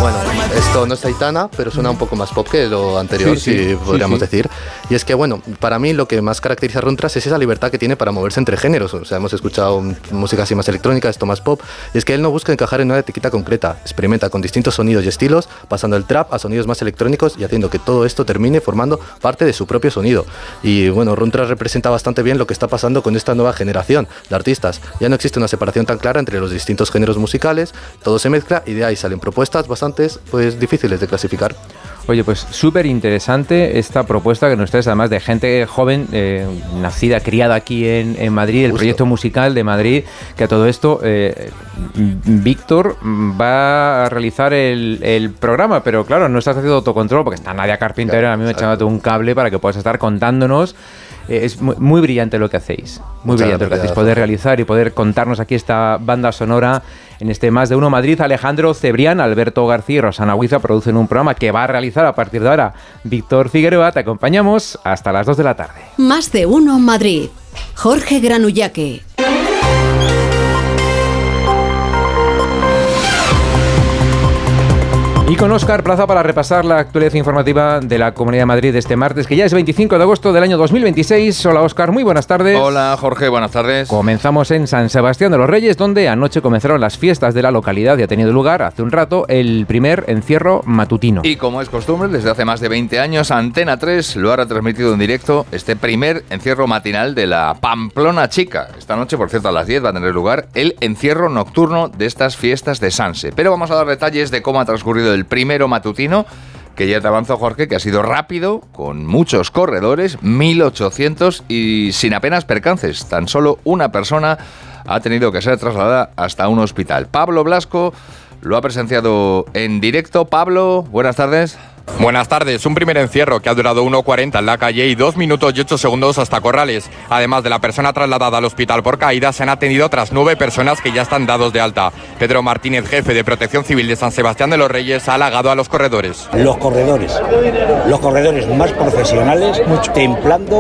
Bueno, esto no es Aitana, pero suena un poco más pop que lo anterior, si podríamos decir. Y es que, bueno, para mí lo que más caracteriza a Runtras es esa libertad que tiene para moverse entre géneros. O sea, hemos escuchado música así más electrónica, esto más pop. Y es que él no busca encajar en una etiqueta concreta. Experimenta con distintos sonidos y estilos, pasando el trap a sonidos más electrónicos y haciendo que todo esto termine formando parte de su propio sonido. Y bueno, Runtras representa bastante bien lo que está pasando con esta nueva generación de artistas. Ya no existe una separación tan clara entre los distintos géneros musicales, todo se mezcla y de ahí salen propuestas bastante difíciles de clasificar. Oye, pues súper interesante esta propuesta que nos traes, además de gente joven, nacida, criada aquí en Madrid, el proyecto musical de Madrid, que a todo esto Víctor va a realizar el programa, pero claro, no estás haciendo autocontrol porque está Nadia Carpintero, claro, a mí me ha echado un cable para que puedas estar contándonos. Es muy brillante lo que hacéis, muy brillante lo que hacéis, poder realizar y poder contarnos aquí esta banda sonora en este Más de Uno Madrid. Alejandro Cebrián, Alberto García y Rosana Huiza producen un programa que va a realizar a partir de ahora Víctor Figueroa. Te acompañamos hasta las 2 de la tarde. Más de Uno Madrid. Jorge Granullaque. Y con Óscar Plaza para repasar la actualidad informativa de la Comunidad de Madrid de este martes, que ya es 25 de agosto del año 2026. Hola Óscar, muy buenas tardes. Hola Jorge, buenas tardes. Comenzamos en San Sebastián de los Reyes, donde anoche comenzaron las fiestas de la localidad y ha tenido lugar hace un rato el primer encierro matutino. Y como es costumbre, desde hace más de 20 años, Antena 3 lo ha retransmitido en directo, este primer encierro matinal de la Pamplona Chica. Esta noche, por cierto, a las 10 va a tener lugar el encierro nocturno de estas fiestas de Sanse. Pero vamos a dar detalles de cómo ha transcurrido el primero matutino, que ya te avanzo, Jorge, que ha sido rápido, con muchos corredores, 1.800 y sin apenas percances. Tan solo una persona ha tenido que ser trasladada hasta un hospital. Pablo Blasco lo ha presenciado en directo. Pablo, buenas tardes. Buenas tardes. Un primer encierro que ha durado 1:40 en la calle y 2 minutos y 8 segundos hasta Corrales. Además de la persona trasladada al hospital por caída, se han atendido otras 9 personas que ya están dados de alta. Pedro Martínez, jefe de Protección Civil de San Sebastián de los Reyes, ha halagado a los corredores. Los corredores más profesionales, templando